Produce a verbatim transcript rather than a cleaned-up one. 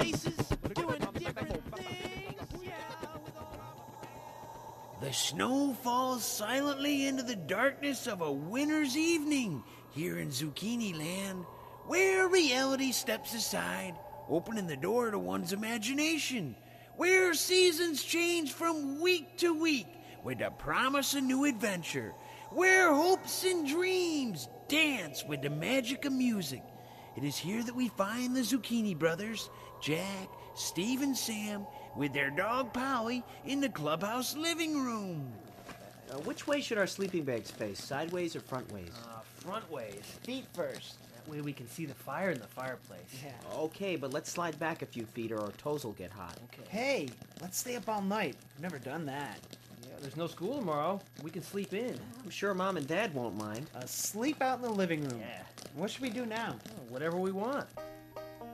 places, doing different things. Yeah, with all The snow falls silently into the darkness of a winter's evening here in Zucchini Land, where reality steps aside, opening the door to one's imagination, where seasons change from week to week with the promise of new adventure, where hopes and dreams dance with the magic of music. It is here that we find the Zucchini Brothers, Jack, Steve, and Sam, with their dog Polly in the clubhouse living room. Uh, which way should our sleeping bags face, sideways or front ways? Uh, front ways. Feet first. That way we can see the fire in the fireplace. Yeah. Okay, but let's slide back a few feet or our toes will get hot. Okay. Hey, let's stay up all night. I've never done that. Yeah, there's no school tomorrow. We can sleep in. I'm sure Mom and Dad won't mind. Uh, sleep out in the living room. Yeah. What should we do now? Oh, whatever we want.